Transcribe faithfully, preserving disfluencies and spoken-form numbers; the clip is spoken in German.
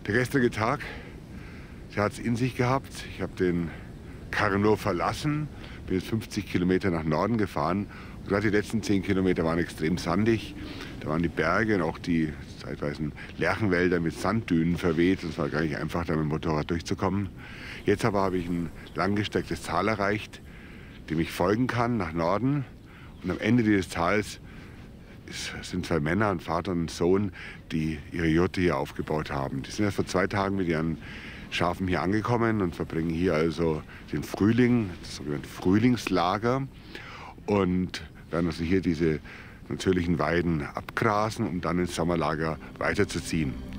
Der gestrige Tag, der hat es in sich gehabt. Ich habe den Carnot verlassen, bin jetzt fünfzig Kilometer nach Norden gefahren. Und gerade die letzten zehn Kilometer waren extrem sandig. Da waren die Berge und auch die zeitweise Lärchenwälder mit Sanddünen verweht. Es war gar nicht einfach, da mit dem Motorrad durchzukommen. Jetzt aber habe ich ein langgestrecktes Tal erreicht, dem ich folgen kann nach Norden. Und am Ende dieses Tals sind zwei Männer, ein Vater und ein Sohn, die ihre Jurte hier aufgebaut haben. Die sind erst vor zwei Tagen mit ihren Schafen hier angekommen und verbringen hier also den Frühling, das sogenannte Frühlingslager, und werden also hier diese natürlichen Weiden abgrasen, um dann ins Sommerlager weiterzuziehen.